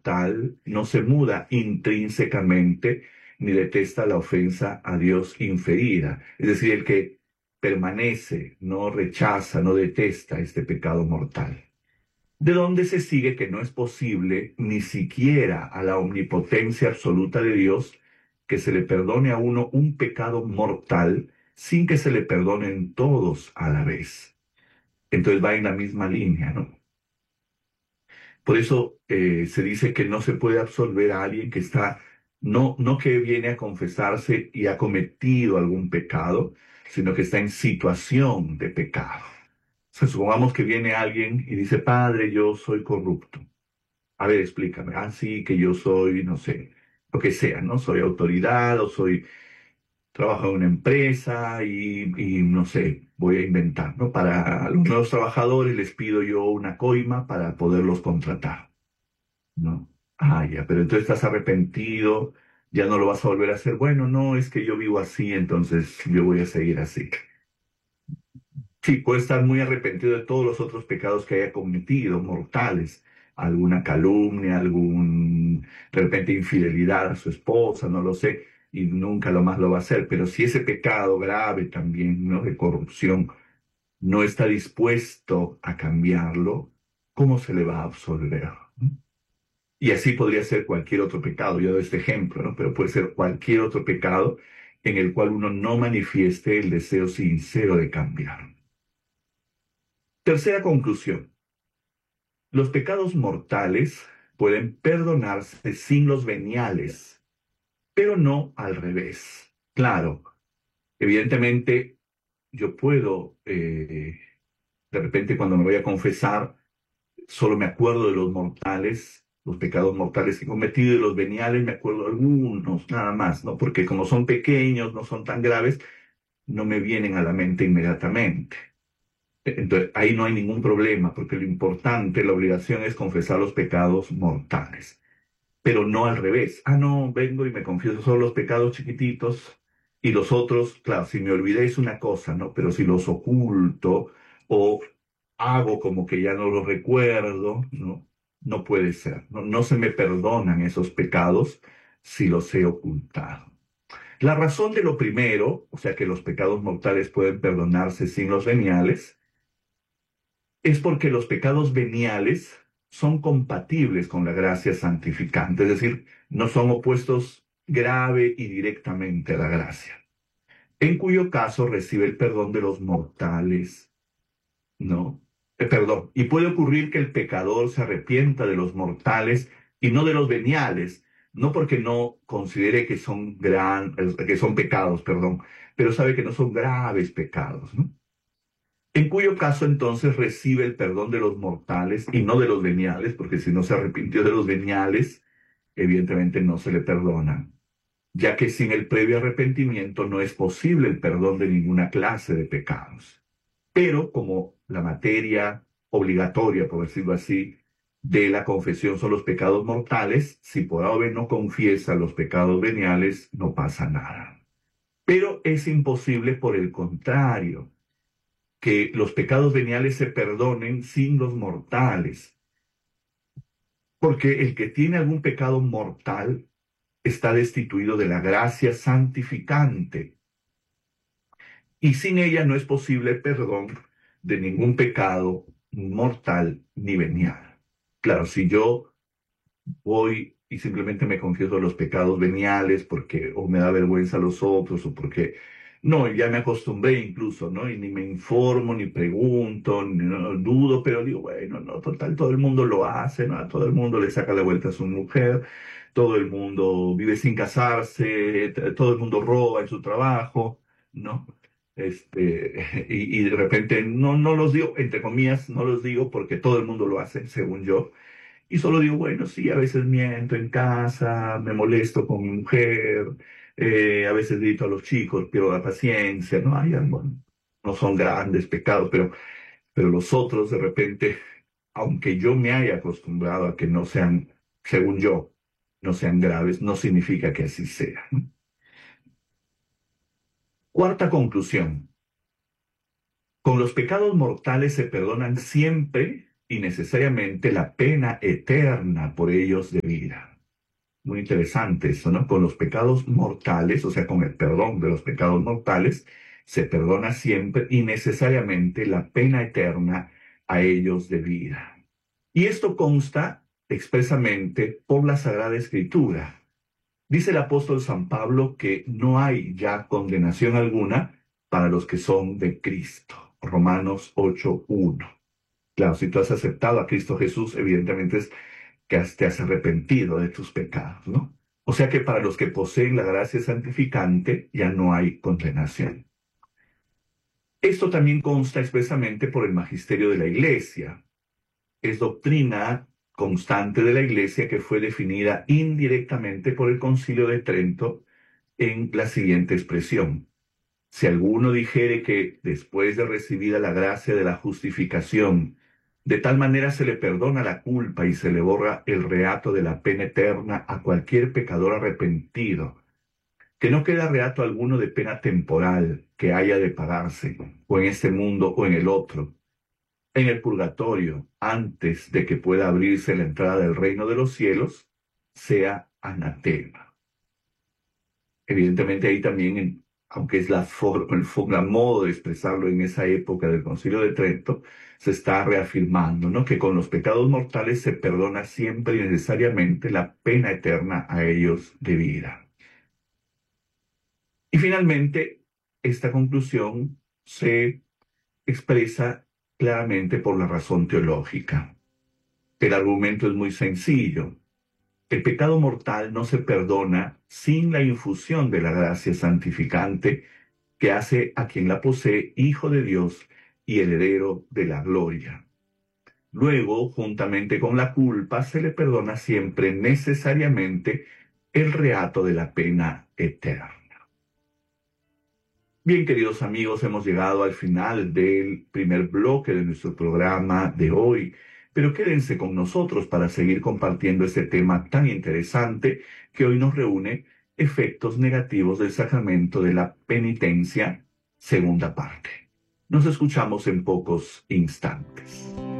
mortal no se muda intrínsecamente ni detesta la ofensa a Dios inferida. Es decir, el que permanece, no rechaza, no detesta este pecado mortal. ¿De dónde se sigue que no es posible ni siquiera a la omnipotencia absoluta de Dios que se le perdone a uno un pecado mortal sin que se le perdonen todos a la vez? Entonces va en la misma línea, ¿no? Por eso se dice que no se puede absolver a alguien que está, no que viene a confesarse y ha cometido algún pecado, sino que está en situación de pecado. O sea, supongamos que viene alguien y dice, Padre, yo soy corrupto. A ver, explícame. Ah, sí, que yo soy, no sé, lo que sea, ¿no? Soy autoridad o trabajo en una empresa y no sé, voy a inventar, ¿no? Para los nuevos trabajadores les pido yo una coima para poderlos contratar, ¿no? Ah, ya, pero entonces estás arrepentido, ya no lo vas a volver a hacer. Bueno, no, es que yo vivo así, entonces yo voy a seguir así. Sí, puede estar muy arrepentido de todos los otros pecados que haya cometido, mortales, alguna calumnia, de repente infidelidad a su esposa, no lo sé, y nunca lo más lo va a hacer. Pero si ese pecado grave también, ¿no? De corrupción, no está dispuesto a cambiarlo, ¿cómo se le va a absolver? Y así podría ser cualquier otro pecado. Yo doy este ejemplo, ¿no? Pero puede ser cualquier otro pecado en el cual uno no manifieste el deseo sincero de cambiar. Tercera conclusión. Los pecados mortales pueden perdonarse sin los veniales, pero no al revés. Claro, evidentemente yo puedo, de repente cuando me voy a confesar, solo me acuerdo de los mortales, los pecados mortales que he cometido, y de los veniales me acuerdo de algunos, nada más, ¿no? Porque como son pequeños, no son tan graves, no me vienen a la mente inmediatamente. Entonces, ahí no hay ningún problema, porque lo importante, la obligación es confesar los pecados mortales, pero no al revés. Ah, no, vengo y me confieso solo los pecados chiquititos y los otros, claro, si me olvidé es una cosa, ¿no? Pero si los oculto o hago como que ya no los recuerdo, ¿no? No puede ser. No, no se me perdonan esos pecados si los he ocultado. La razón de lo primero, o sea que los pecados mortales pueden perdonarse sin los veniales, es porque los pecados veniales son compatibles con la gracia santificante, es decir, no son opuestos grave y directamente a la gracia, en cuyo caso recibe el perdón de los mortales, ¿no? Perdón, y puede ocurrir que el pecador se arrepienta de los mortales y no de los veniales, no porque no considere que que son pecados, perdón, pero sabe que no son graves pecados, ¿no? En cuyo caso entonces recibe el perdón de los mortales y no de los veniales, porque si no se arrepintió de los veniales, evidentemente no se le perdona, ya que sin el previo arrepentimiento no es posible el perdón de ninguna clase de pecados. Pero como la materia obligatoria, por decirlo así, de la confesión son los pecados mortales, si por ahora no confiesa los pecados veniales, no pasa nada. Pero es imposible por el contrario que los pecados veniales se perdonen sin los mortales, porque el que tiene algún pecado mortal está destituido de la gracia santificante y sin ella no es posible perdón de ningún pecado mortal ni venial. Claro, si yo voy y simplemente me confieso los pecados veniales porque o me da vergüenza a los otros o porque no, ya me acostumbré incluso, ¿no? Y ni me informo, ni pregunto, ni no, dudo, pero digo, bueno, no, total, todo el mundo lo hace, ¿no? A todo el mundo le saca la vuelta a su mujer, todo el mundo vive sin casarse, todo el mundo roba en su trabajo, ¿no? Y de repente no los digo, entre comillas, no los digo porque todo el mundo lo hace, según yo, y solo digo, bueno, sí, a veces miento en casa, me molesto con mi mujer, a veces grito a los chicos, pierdo la paciencia, ¿no? Bueno, no son grandes pecados, pero los otros de repente, aunque yo me haya acostumbrado a que no sean, según yo, no sean graves, no significa que así sea, ¿no? Cuarta conclusión. Con los pecados mortales se perdonan siempre y necesariamente la pena eterna por ellos debida. Muy interesante eso, ¿no? Con los pecados mortales, o sea, con el perdón de los pecados mortales, se perdona siempre y necesariamente la pena eterna a ellos debida. Y esto consta expresamente por la Sagrada Escritura. Dice el apóstol San Pablo que no hay ya condenación alguna para los que son de Cristo. Romanos 8:1. Claro, si tú has aceptado a Cristo Jesús, evidentemente es que te has arrepentido de tus pecados, ¿no? O sea que para los que poseen la gracia santificante ya no hay condenación. Esto también consta expresamente por el magisterio de la Iglesia. Es doctrina constante de la Iglesia que fue definida indirectamente por el Concilio de Trento en la siguiente expresión. Si alguno dijere que después de recibida la gracia de la justificación, de tal manera se le perdona la culpa y se le borra el reato de la pena eterna a cualquier pecador arrepentido, que no queda reato alguno de pena temporal que haya de pagarse, o en este mundo o en el otro, en el purgatorio, antes de que pueda abrirse la entrada del reino de los cielos, sea anatema. Evidentemente ahí también, aunque es el modo de expresarlo en esa época del Concilio de Trento, se está reafirmando, ¿no? Que con los pecados mortales se perdona siempre y necesariamente la pena eterna a ellos debida. Y finalmente, esta conclusión se expresa claramente por la razón teológica. El argumento es muy sencillo. El pecado mortal no se perdona sin la infusión de la gracia santificante que hace a quien la posee hijo de Dios y heredero de la gloria. Luego, juntamente con la culpa, se le perdona siempre necesariamente el reato de la pena eterna. Bien, queridos amigos, hemos llegado al final del primer bloque de nuestro programa de hoy, pero quédense con nosotros para seguir compartiendo este tema tan interesante que hoy nos reúne, efectos negativos del sacramento de la penitencia, segunda parte. Nos escuchamos en pocos instantes.